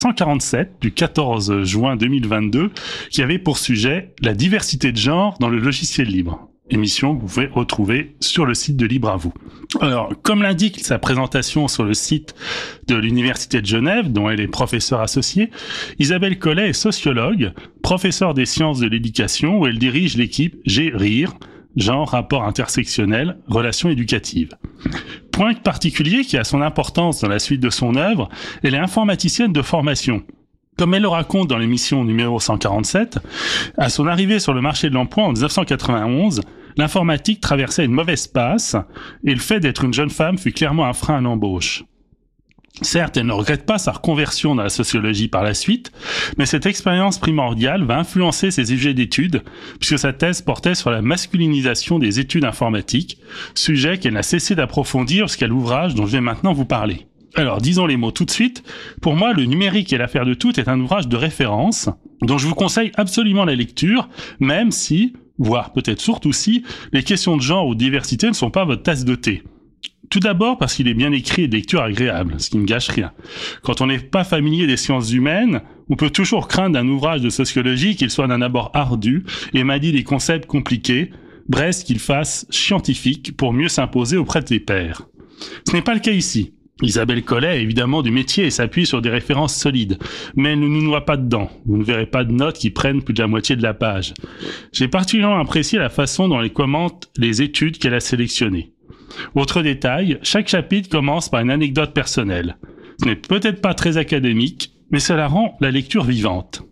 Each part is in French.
147 du 14 juin 2022 qui avait pour sujet la diversité de genre dans le logiciel libre. Émission que vous pouvez retrouver sur le site de Libre à vous. Alors, comme l'indique sa présentation sur le site de l'Université de Genève, dont elle est professeure associée, Isabelle Collet est sociologue, professeure des sciences de l'éducation, où elle dirige l'équipe GRIR, genre, rapport intersectionnel, relations éducatives. Point particulier qui a son importance dans la suite de son œuvre, elle est informaticienne de formation. Comme elle le raconte dans l'émission numéro 147, à son arrivée sur le marché de l'emploi en 1991, l'informatique traversait une mauvaise passe et le fait d'être une jeune femme fut clairement un frein à l'embauche. Certes, elle ne regrette pas sa reconversion dans la sociologie par la suite, mais cette expérience primordiale va influencer ses sujets d'études, puisque sa thèse portait sur la masculinisation des études informatiques, sujet qu'elle n'a cessé d'approfondir jusqu'à l'ouvrage dont je vais maintenant vous parler. Alors, disons les mots tout de suite. Pour moi, Le numérique et l'affaire de toutes est un ouvrage de référence, dont je vous conseille absolument la lecture, même si, voire peut-être surtout si, les questions de genre ou de diversité ne sont pas votre tasse de thé. Tout d'abord parce qu'il est bien écrit et de lecture agréable, ce qui ne gâche rien. Quand on n'est pas familier des sciences humaines, on peut toujours craindre d'un ouvrage de sociologie qu'il soit d'un abord ardu et manie des concepts compliqués, bref qu'il fasse scientifique pour mieux s'imposer auprès des pairs. Ce n'est pas le cas ici. Isabelle Collet est évidemment du métier et s'appuie sur des références solides, mais elle ne nous noie pas dedans. Vous ne verrez pas de notes qui prennent plus de la moitié de la page. J'ai particulièrement apprécié la façon dont elle commente les études qu'elle a sélectionnées. Autre détail, chaque chapitre commence par une anecdote personnelle. Ce n'est peut-être pas très académique, mais cela rend la lecture vivante.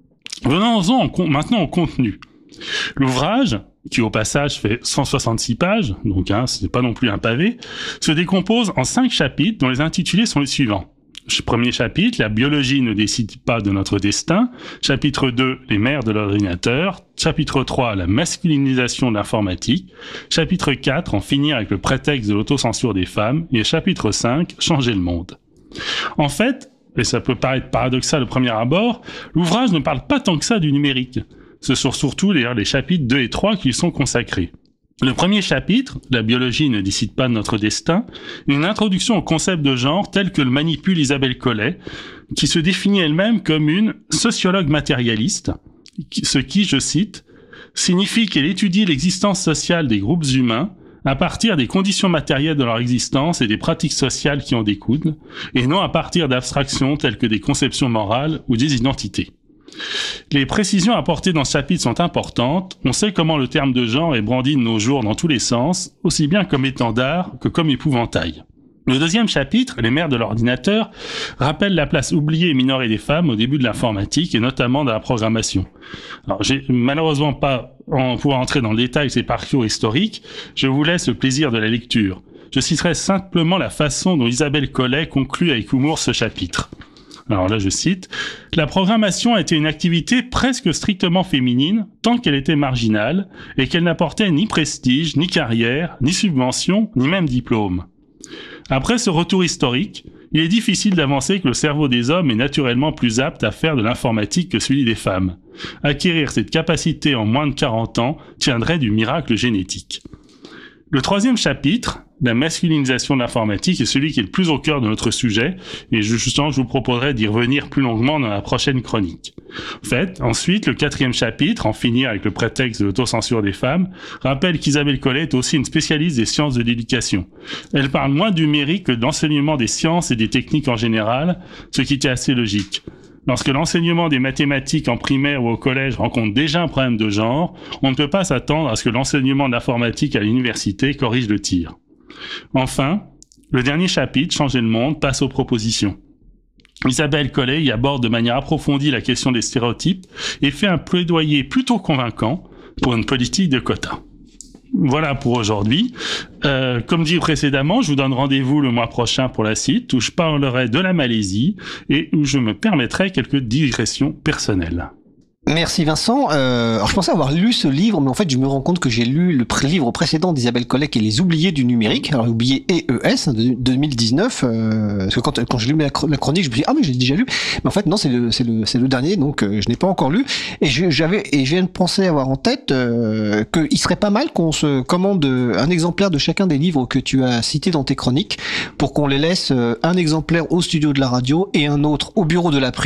Venons-en maintenant au contenu. L'ouvrage, qui au passage fait 166 pages, donc ce n'est pas non plus un pavé, se décompose en 5 chapitres dont les intitulés sont les suivants. Premier chapitre, la biologie ne décide pas de notre destin. Chapitre 2, les mères de l'ordinateur. Chapitre 3, la masculinisation de l'informatique. Chapitre 4, en finir avec le prétexte de l'autocensure des femmes. Et chapitre 5, changer le monde. En fait, et ça peut paraître paradoxal au premier abord, l'ouvrage ne parle pas tant que ça du numérique. Ce sont surtout d'ailleurs les chapitres 2 et 3 qui y sont consacrés. Le premier chapitre, la biologie ne décide pas de notre destin, une introduction au concept de genre tel que le manipule Isabelle Collet, qui se définit elle-même comme une sociologue matérialiste, ce qui, je cite, signifie qu'elle étudie l'existence sociale des groupes humains à partir des conditions matérielles de leur existence et des pratiques sociales qui en découlent, et non à partir d'abstractions telles que des conceptions morales ou des identités. Les précisions apportées dans ce chapitre sont importantes. On sait comment le terme de genre est brandi de nos jours dans tous les sens, aussi bien comme étendard que comme épouvantail. Le deuxième chapitre, les mères de l'ordinateur, rappelle la place oubliée et minorée des femmes au début de l'informatique et notamment de la programmation. Alors, j'ai malheureusement pas pouvoir entrer dans le détail de ces parcours historiques, je vous laisse le plaisir de la lecture. Je citerai simplement la façon dont Isabelle Collet conclut avec humour ce chapitre. Alors là, je cite, « La programmation a été une activité presque strictement féminine, tant qu'elle était marginale, et qu'elle n'apportait ni prestige, ni carrière, ni subvention, ni même diplôme. Après ce retour historique, il est difficile d'avancer que le cerveau des hommes est naturellement plus apte à faire de l'informatique que celui des femmes. Acquérir cette capacité en moins de 40 ans tiendrait du miracle génétique. » Le troisième chapitre, la masculinisation de l'informatique, est celui qui est le plus au cœur de notre sujet, et justement, je vous proposerai d'y revenir plus longuement dans la prochaine chronique. En fait, ensuite, le quatrième chapitre, en finir avec le prétexte de l'autocensure des femmes, rappelle qu'Isabelle Collet est aussi une spécialiste des sciences de l'éducation. Elle parle moins du numérique que de l'enseignement des sciences et des techniques en général, ce qui était assez logique. Lorsque l'enseignement des mathématiques en primaire ou au collège rencontre déjà un problème de genre, on ne peut pas s'attendre à ce que l'enseignement de l'informatique à l'université corrige le tir. Enfin, le dernier chapitre, Changer le monde, passe aux propositions. Isabelle Collet y aborde de manière approfondie la question des stéréotypes et fait un plaidoyer plutôt convaincant pour une politique de quotas. Voilà pour aujourd'hui. Comme dit précédemment, je vous donne rendez-vous le mois prochain pour la suite où je parlerai de la Malaisie et où je me permettrai quelques digressions personnelles. Merci Vincent. Alors je pensais avoir lu ce livre, mais en fait je me rends compte que j'ai lu le livre précédent d'Isabelle Collet, qui est Les Oubliés du numérique. Alors Oubliés EES de 2019. Parce que quand j'ai lu la chronique, je me suis dit ah mais j'ai déjà lu. Mais en fait non, c'est le dernier, donc je n'ai pas encore lu. Et je viens de penser avoir en tête qu'il serait pas mal qu'on se commande un exemplaire de chacun des livres que tu as cités dans tes chroniques, pour qu'on les laisse un exemplaire au studio de la radio et un autre au bureau de l'April.